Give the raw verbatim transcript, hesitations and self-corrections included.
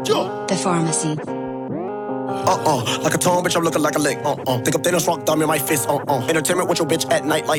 The Pharmacy. Uh-uh, like a tone, bitch, I'm looking like a lick. Uh-uh, think up Thanos, rock dumb in my fist. Uh-uh, entertainment with your bitch at night like